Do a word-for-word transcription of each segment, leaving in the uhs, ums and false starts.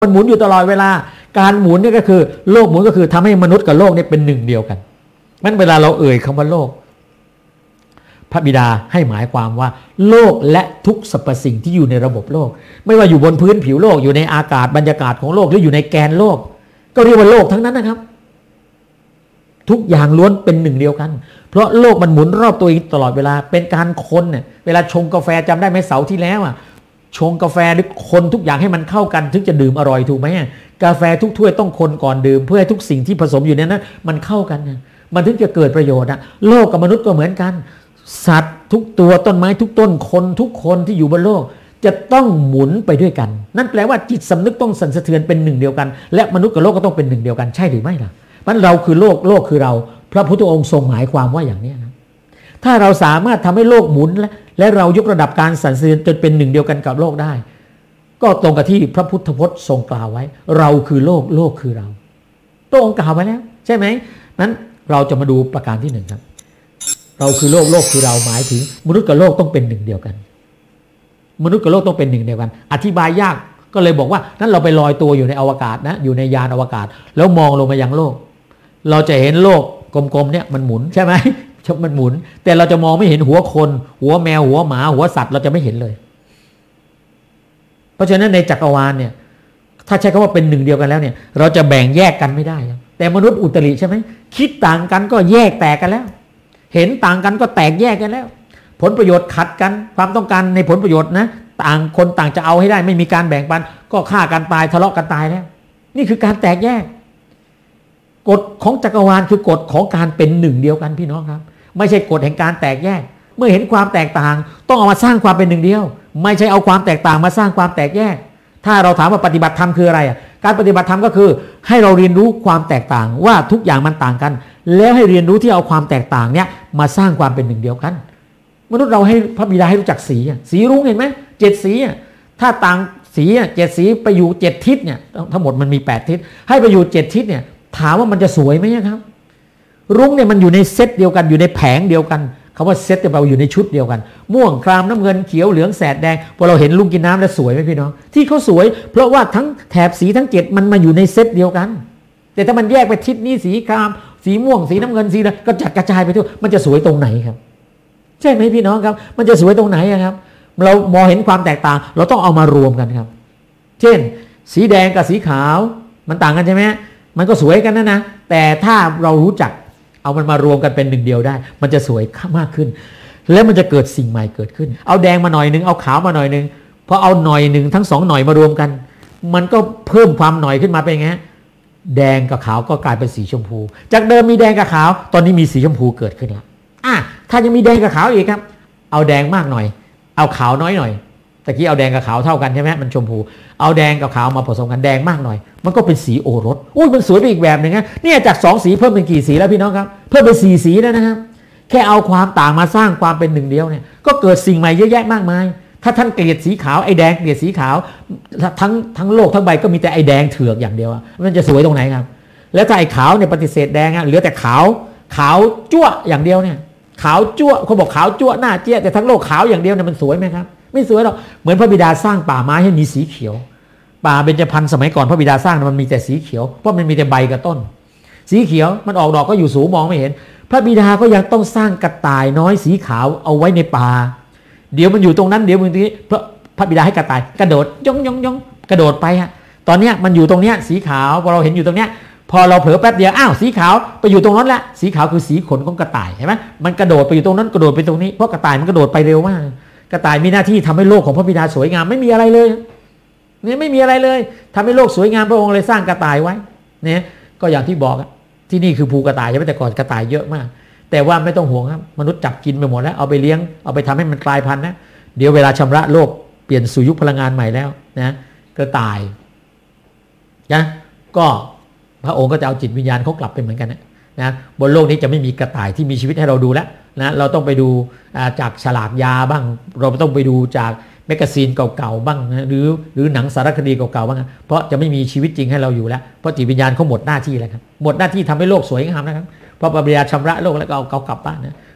มันหมุนอยู่ตลอดเวลาการหมุนนี่ก็คือโลกหมุนก็คือทำให้มนุษย์กับโลกนี่เป็นหนึ่งเดียวกันงั้นเวลาเราเอ่ยคำว่าโลกพระบิดาให้หมายความว่าโลกและทุกสรรพสิ่งที่อยู่ในระบบโลกไม่ว่าอยู่บนพื้นผิวโลกอยู่ในอากาศบรรยากาศของโลกหรืออยู่ในแกนโลกก็เรียกว่าโลกทั้งนั้นนะครับทุกอย่างล้วนเป็นหนึ่งเดียวกันเพราะโลกมันหมุนรอบตัวเองตลอดเวลาเป็นการคนเนี่ยเวลาชงกาแฟจำได้ไหมเสาร์ที่แล้วอ่ะชงกาแฟหรือคนทุกอย่างให้มันเข้ากันถึงจะดื่มอร่อยถูกไหมกาแฟทุกถ้วยต้องคนก่อนดื่มเพื่อให้ทุกสิ่งที่ผสมอยู่ในนั้นมันเข้ากันนะมันถึงจะเกิดประโยชน์นะโลกกับมนุษย์ก็เหมือนกันสัตว์ทุกตัวต้นไม้ทุกต้นคนทุกคนที่อยู่บนโลกจะต้องหมุนไปด้วยกันนั่นแปลว่าจิตสำนึกต้องสั่นสะเทือนเป็นหนึ่งเดียวกันและมนุษย์กับโลกก็ต้องเป็นหนึ่งเดียวกันใช่หรือไม่ล่ะมันเราคือโลกโลกคือเราพระพุทธองค์ทรงหมายความว่าอย่างนี้นะถ้าเราสามารถทำให้โลกหมุนและและเรายกระดับการสั่นสะเทือนจนเป็นหนึ่งเดียวกันกับโลกได้ก็ตรงกับที่พระพุทธพจน์ทรงกล่าวไว้เราคือโลกโลกคือเราพระองค์กล่าวไว้แล้วใช่ไหมนั้นเราจะมาดูประการที่หนึ่งครับเราคือโลกโลกคือเราหมายถึงมนุษย์กับโลกต้องเป็นหนึ่งเดียวกันมนุษย์กับโลกต้องเป็นหนึ่งเดียวกันอธิบายยากก็เลยบอกว่านั้นเราไปลอยตัวอยู่ในอวกาศนะอยู่ในยานอวกาศแล้วมองลงมายังโลกเราจะเห็นโลกกลมๆเนี่ยมันหมุนใช่ไหมมันหมุนแต่เราจะมองไม่เห็นหัวคนหัวแมวหัวหมาหัวสัตว์เราจะไม่เห็นเลยเพราะฉะนั้นในจักรวาลเนี่ยถ้าใช้คำว่าเป็นหนึ่งเดียวกันแล้วเนี่ยเราจะแบ่งแยกกันไม่ได้แต่มนุษย์อุตริใช่ไหมคิดต่างกันก็แยกแตกกันแล้วเห็นต่างกันก็แตกแยกกันแล้วผลประโยชน์ขัดกันความต้องการในผลประโยชน์นะต่างคนต่างจะเอาให้ได้ไม่มีการแบ่งปันก็ฆ่ากันตายทะเลาะกันตายแล้วนี่คือการแตกแยกกฎของจักรวาลคือกฎของการเป็นหนึ่งเดียวกันพี่น้องครับไม่ใช่กฎแห่งการแตกแยกเมื่อเห็นความแตกต่างต้องเอามาสร้างความเป็นหนึ่งเดียวไม่ใช่เอาความแตกต่างมาสร้างความแตกแยกถ้าเราถามว่าปฏิบัติธรรมคืออะไรอ่ะการปฏิบัติธรรมก็คือให้เราเรียนรู้ความแตกต่างว่าทุกอย่างมันต่างกันแล้วให้เรียนรู้ที่เอาความแตกต่างเนี้ยมาสร้างความเป็นหนึ่งเดียวกันมนุษย์เราให้พระบิดาให้รู้จักสีสีรุ้งเห็นไหมเจ็ดสีถ้าต่างสีเจ็ดสีไปอยู่เจ็ดทิศเนี่ยทั้งหมดมันมีแปดทิศให้ไปอยู่เจ็ดทิศเนี่ยถามว่ามันจะสวยไหมครับรุ้งเนี่ยมันอยู่ในเซตเดียวกันอยู่ในแผงเดียวกันคำว่าเซตจะแปลว่าอยู่ในชุดเดียวกันม่วงครามน้ำเงินเขียวเหลืองแสดแดงพอเราเห็นลุงกินน้ำแล้วสวยไหมพี่น้องที่เขาสวยเพราะว่าทั้งแถบสีทั้งเจ็ดมันมาอยู่ในเซตเดียวกันแต่ถ้ามันแยกไปทิศนี้สีครามสีม่วงสีน้ำเงินสีอะไรก็จัดกระจายไปทั่วมันจะสวยตรงไหนครับใช่ไหมพี่น้องครับมันจะสวยตรงไหนครับเรามองเห็นความแตกต่างเราต้องเอามารวมกันครับเช่นสีแดงกับสีขาวมันต่างกันใช่ไหมมันก็สวยกันนะนะแต่ถ้าเรารู้จักเอามันมารวมกันเป็นหนึ่งเดียวได้มันจะสวยมากขึ้นแล้วมันจะเกิดสิ่งใหม่เกิดขึ้นเอาแดงมาหน่อยนึงเอาขาวมาหน่อยนึงพอเอาหน่อยนึงทั้งสองหน่อยมารวมกันมันก็เพิ่มความหน่อยขึ้นมาเป็นไงแดงกับขาวก็กลายเป็นสีชมพูจากเดิมมีแดงกับขาวตอนนี้มีสีชมพูเกิดขึ้นแล้วอ่ะถ้ายังมีแดงกับขาวอีกครับเอาแดงมากหน่อยเอาขาวน้อยหน่อยตะกี้เอาแดงกับขาวเท่ากันใช่ไหมมันชมพูเอาแดงกับขาวมาผสมกันแดงมากหน่อยมันก็เป็นสีโอรสอุ้ยมันสวยไปอีกแบบหนึ่งนะเนี่ยจากสองสีเพิ่มเป็นกี่สีแล้วพี่น้องครับเพิ่มเป็นสี่สีแล้วนะครับแค่เอาความต่างมาสร้างความเป็นหนึ่งเดียวเนี่ยก็เกิดสิ่งใหม่เยอะแยะมากมายถ้าท่านเกลียดสีขาวไอ้แดงเกลียดสีขาวทั้งทั้งโลกทั้งใบก็มีแต่ไอ้แดงเถือกอย่างเดียวมันจะสวยตรงไหนครับแล้วถ้าไอ้ขาวเนี่ยปฏิเสธแดงอ่ะเหลือแต่ขาวขาวจั่วอย่างเดียวเนี่ยขาวจั่วเขาบอกขาวจั่วหน้าเจี๊ยแต่ทั้งโลกขาวอย่างเดียวเนี่ยมันสวยไหมครับไม่สวยหรอกเหมือนพระบิดาสร้างป่าไม้ให้มีสีเขียวป่าเบญจพรรณสมัยก่อนพระบิดาสร้างมันมีแต่สีเขียวเพราะมันมีแต่ใบกับต้นสีเขียวมันออกดอกก็อยู่สูงมองไม่เห็นพระบิดาก็ยังต้องสร้างกระต่ายน้อยสีขาวเอาไว้ในป่าเดี๋ยวมันอยู่ตรงนั้นเดี๋ยวมันตรงนี้พระพระบิดาให้กระต่ายกระโดดย่องย่องย่องกระโดดไปฮะตอนเนี้ยมันอยู่ตรงเนี้ยสีขาวพอเราเห็นอยู่ตรงเนี้ยพอเราเผลอแป๊บเดียวอ้าวสีขาวไปอยู่ตรงนั้นละสีขาวคือสีขนของกระต่ายเห็นไหมมันกระโดดไปอยู่ตรงนั้นกระโดดไปตรงนี้เพราะกระต่ายมันกระโดดไปเร็วมากกระต่ายมีหน้าที่ทำให้โลกของพระบิดาสวยงามไม่มีอะไรเลยเนี่ยไม่มีอะไรเลยทำให้โลกสวยงามพระองค์เลยสร้างกระต่ายไว้เนี่ยก็อย่างที่บอกที่นี่คือภูกระต่ายใช่ไหมแต่ก่อนกระต่ายเยอะมากแต่ว่าไม่ต้องห่วงครับมนุษย์จับกินไปหมดแล้วเอาไปเลี้ยงเอาไปทำให้มันกลายพันธุ์นะเดี๋ยวเวลาชำระโลกเปลี่ยนสู่ยุคพลังงานใหม่แล้วนะกระต่ายนะก็พระองค์ก็จะเอาจิตวิญญาณเขากลับไปเหมือนกันนะนะบนโลกนี้จะไม่มีกระต่ายที่มีชีวิตให้เราดูแล้วนะเราต้องไปดูจากฉลากยาบ้างเราต้องไปดูจากแมกกาซีนเก่าๆบ้างนะหรือหรือหนังสารคดีเก่าๆบ้างนะเพราะจะไม่มีชีวิตจริงให้เราอยู่แล้วเพราะจิตวิญญาณเขาหมดหน้าที่แล้วครับหมดหน้าที่ทำให้โลกสวยงามนะครับเพราะพระบิดาชำระโลกแล้วก็เอาเขากลับบ้านนะ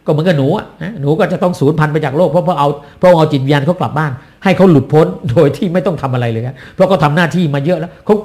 ก็เหมือนกับหนูอะนะหนูก็จะต้องสูญพันธุ์ไปจากโลกเพราะเพราะเอาเพราะเอาจิตวิญญาณเขากลับบ้านให้เขาหลุดพ้นโดยที่ไม่ต้องทำอะไรเลยครับเพราะเขาทำหน้าที่มาเยอะแล้วเขา